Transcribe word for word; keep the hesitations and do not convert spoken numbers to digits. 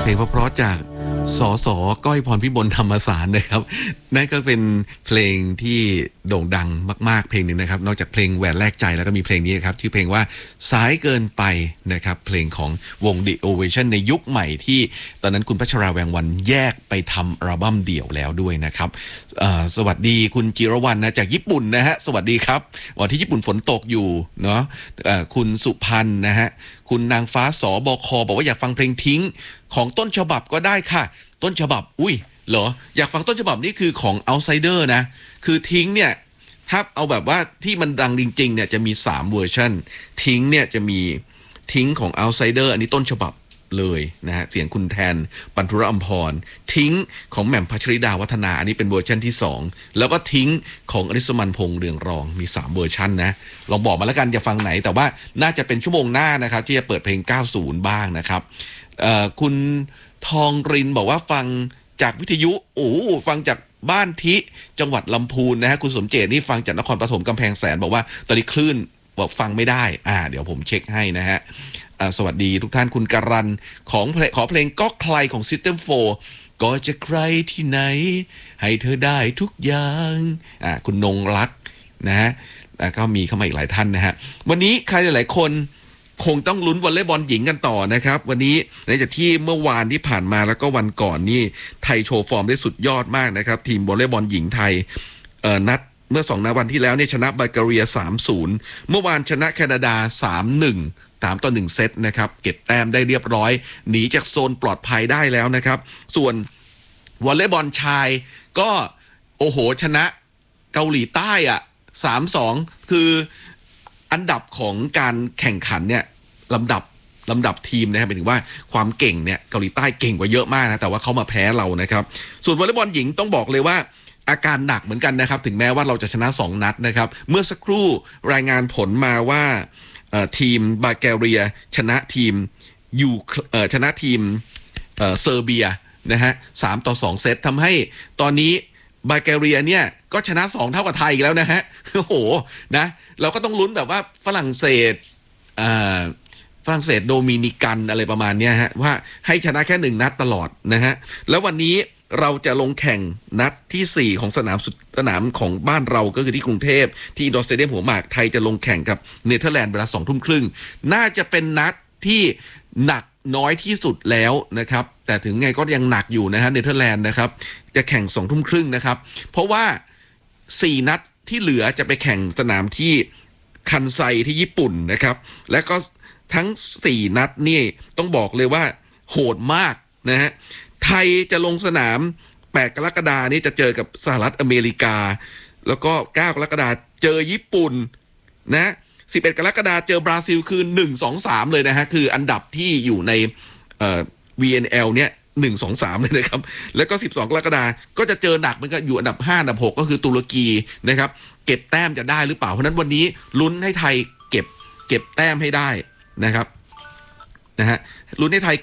เพลงเพราะๆจากสสก้อยพรพิมลธรรมสารนะครับนั่นก็เป็นเพลงที่โด่งดังมากๆเพลงหนึ่งนะครับนอกจากเพลงแหวนแลกใจแล้วก็มีเพลงนี้ครับชื่อเพลงว่าสายเกินไปนะครับเพลงของวง The Ovation ในยุคใหม่ที่ตอนนั้นคุณพัชราแวงวันแยกไปทำอัลบั้มเดี่ยวแล้วด้วยนะครับสวัสดีคุณจิรวรรณนะจากญี่ปุ่นนะฮะสวัสดีครับวันที่ญี่ปุ่นฝนตกอยู่เนาะคุณสุพันธ์นะฮะคุณนางฟ้าสบคบอกว่าอยากฟังเพลงทิ้งของต้นฉบับก็ได้ค่ะต้นฉบับอุ้ยเหรออยากฟังต้นฉบับนี่คือของ Outsider นะคือทิ้งเนี่ยถ้าเอาแบบว่าที่มันดังจริงๆเนี่ยจะมีสามเวอร์ชันทิ้งเนี่ยจะมีทิ้งของ Outsider อันนี้ต้นฉบับเลยนะฮะเสียงคุณแทนปันธุระอัมพรทิ้งของแหม่มพัชริดาวัฒนาอันนี้เป็นเวอร์ชันที่สองแล้วก็ทิ้งของอริสมันพงษ์เรืองรองมีสามเวอร์ชันนะลองบอกมาแล้วกันจะฟังไหนแต่ว่าน่าจะเป็นชั่วโมงหน้านะครับที่จะเปิดเพลงเก้าสิบบ้างนะครับเอ่อคุณทองรินบอกว่าฟังจากวิทยุโอ้ฟังจากบ้านทิจังหวัดลำพูนนะฮะคุณสมเจตนี่ฟังจากนครปฐมกำแพงแสนบอกว่าตอนนี้คลื่นบอกฟังไม่ได้อ่าเดี๋ยวผมเช็คให้นะฮะสวัสดีทุกท่านคุณการันของขอเพลงก็ใครของ System โฟร์ก็จะใครที่ไหนให้เธอได้ทุกอย่างอ่าคุณนงรักนะฮะก็มีเข้ามาอีกหลายท่านนะฮะวันนี้ใครหลายๆคนคงต้องลุ้นวอลเลย์บอลหญิงกันต่อนะครับวันนี้หลังจากที่เมื่อวานที่ผ่านมาแล้วก็วันก่อนนี่ไทยโชว์ฟอร์มได้สุดยอดมากนะครับทีมวอลเลย์บอลหญิงไทยเอ่อนัดเมื่อสองนัดวันที่แล้วเนี่ยชนะบัลแกเรีย สามศูนย์ เมื่อวานชนะแคนาดา สามหนึ่ง สามต่อหนึ่งเซตนะครับเก็บแต้มได้เรียบร้อยหนีจากโซนปลอดภัยได้แล้วนะครับส่วนวอลเลย์บอลชายก็โอ้โหชนะเกาหลีใต้อ่ะ สามสอง คืออันดับของการแข่งขันเนี่ยลำดับลำดับทีมนะครับหมายถึงว่าความเก่งเนี่ยเกาหลีใต้เก่งกว่าเยอะมากนะแต่ว่าเขามาแพ้เรานะครับส่วนวอลเลย์บอลหญิงต้องบอกเลยว่าอาการหนักเหมือนกันนะครับถึงแม้ว่าเราจะชนะสองนัดนะครับเมื่อสักครู่รายงานผลมาว่าทีมบัลแกเรียชนะทีมยูชนะทีมเซอร์เบียนะฮะสามต่อสองเซตทำให้ตอนนี้บัลแกเรียเนี่ยก็ชนะสองเท่ากับไทยอีกแล้วนะฮะโอ้โหนะเราก็ต้องลุ้นแบบว่าฝรั่งเศสอ่าฝรั่งเศสโดมินิกันอะไรประมาณนี้ฮะว่าให้ชนะแค่หนึ่งนัดตลอดนะฮะแล้ววันนี้เราจะลงแข่งนัดที่สี่ของสนามสนามของบ้านเราก็คือที่กรุงเทพที่อินดอร์สเตเดียมหัวหมากไทยจะลงแข่งกับเนเธอร์แลนด์เวลาสองทุ่มครึ่งน่าจะเป็นนัดที่หนักน้อยที่สุดแล้วนะครับแต่ถึงไงก็ยังหนักอยู่นะฮะเนเธอร์แลนด์นะครับจะแข่งสองทุ่มครึ่งนะครับเพราะว่าสี่นัดที่เหลือจะไปแข่งสนามที่คันไซที่ญี่ปุ่นนะครับและก็ทั้งสี่นัดนี่ต้องบอกเลยว่าโหดมากนะฮะไทยจะลงสนามแปดกรกฎาคมนี้จะเจอกับสหรัฐอเมริกาแล้วก็เก้ากรกฎาคมเจอญี่ปุ่นนะสิบเอ็ดกรกฎาคมเจอบราซิลคือหนึ่ง สอง สามเลยนะฮะคืออันดับที่อยู่ในเอ่อ วี เอ็น แอล เนี่ยหนึ่ง สอง สามเลยนะครับแล้วก็สิบสองกรกฎาคมก็จะเจอหนักมันก็อยู่อันดับห้าอันดับหกก็คือตุรกีนะครับเก็บแต้มจะได้หรือเปล่าเพราะนั้นวันนี้ลุ้นให้ไทยเก็บเก็บแต้มให้ได้นะครับนะฮะลุ้นให้ไทย